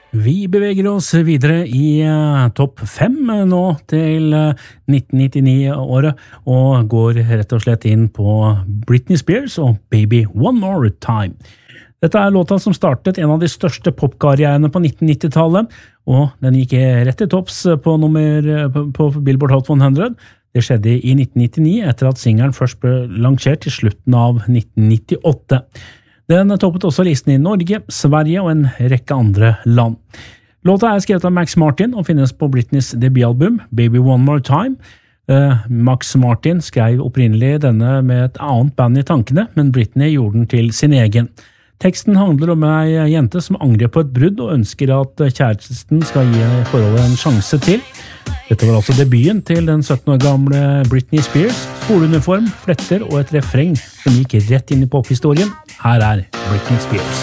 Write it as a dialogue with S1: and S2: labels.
S1: Vi beveger oss videre i topp 5 nå til 1999-året, og går rett og slett inn på Britney Spears og Baby One More Time. Dette låta som startet en av de største popkarrierene på 1990-tallet, og den gikk rett til topps på Billboard Hot 100. Det skjedde i 1999 etter at singelen først ble lansert i slutten av 1998. Den toppet også listen i Norge, Sverige og en rekke andre land. Låta skrevet av Max Martin og finnes på Britneys debutalbum Baby One More Time. Max Martin skrev opprinnelig denne med et annet band i tankene, men Britney gjorde den til sin egen. Teksten handler om ei jente som angrer på et brudd og ønsker at kjæresten skal gi forholdet en sjanse til. Dette var altså debuten til den 17 år gamle Britney Spears, skoleuniform, fletter og et refreng som gikk rett inn i pophistorien. Her Britney Spears.